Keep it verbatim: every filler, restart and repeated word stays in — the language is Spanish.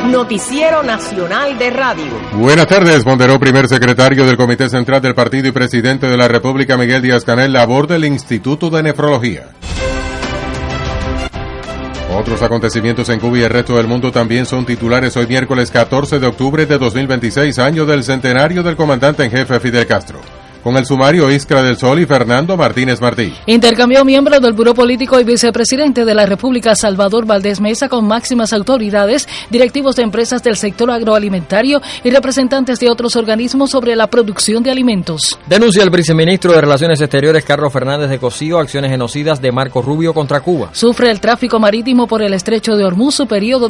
Noticiero Nacional de Radio. Buenas tardes, ponderó primer secretario del Comité Central del Partido y Presidente de la República, Miguel Díaz-Canel, labor del Instituto de Nefrología. Otros acontecimientos en Cuba y el resto del mundo también son titulares hoy miércoles catorce de octubre de dos mil veintiséis, año del centenario del comandante en jefe Fidel Castro. Con el sumario Iskra del Sol y Fernando Martínez Martí. Intercambió miembro del Buró Político y vicepresidente de la República, Salvador Valdés Mesa, con máximas autoridades, directivos de empresas del sector agroalimentario y representantes de otros organismos sobre la producción de alimentos. Denuncia el viceministro de Relaciones Exteriores, Carlos Fernández de Cosío, acciones genocidas de Marco Rubio contra Cuba. Sufre el tráfico marítimo por el estrecho de Hormuz, su periodo